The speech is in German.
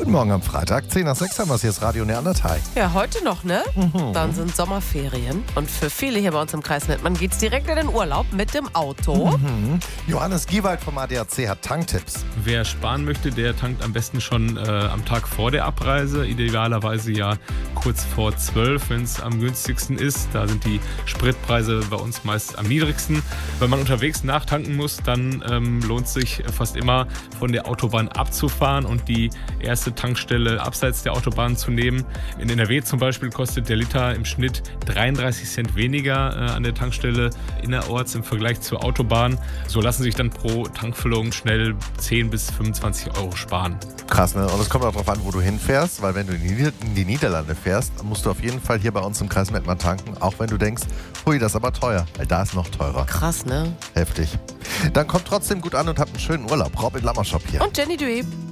Guten Morgen am Freitag, 10 nach 6 haben wir es, hier ist Radio Neandertal. Ja, heute noch, ne? Dann sind Sommerferien. Und für viele hier bei uns im Kreis Mettmann geht's direkt in den Urlaub mit dem Auto. Johannes Giewald vom ADAC hat Tanktipps. Wer sparen möchte, der tankt am besten schon am Tag vor der Abreise. Idealerweise ja kurz vor 12, wenn es am günstigsten ist. Da sind die Spritpreise bei uns meist am niedrigsten. Wenn man unterwegs nachtanken muss, dann lohnt sich fast immer von der Autobahn abzufahren und die erste Tankstelle abseits der Autobahn zu nehmen. In NRW zum Beispiel kostet der Liter im Schnitt 33 Cent weniger an der Tankstelle innerorts im Vergleich zur Autobahn. So lassen sich dann pro Tankfüllung schnell 10 bis 25 Euro sparen. Krass, ne? Und es kommt auch darauf an, wo du hinfährst, weil wenn du in die Niederlande fährst, musst du auf jeden Fall hier bei uns im Kreis Mettmann tanken, auch wenn du denkst, hui, das ist aber teuer, weil da ist noch teurer. Krass, ne? Heftig. Dann kommt trotzdem gut an und habt einen schönen Urlaub. Robin Lammershop hier. Und Jenny Dueb.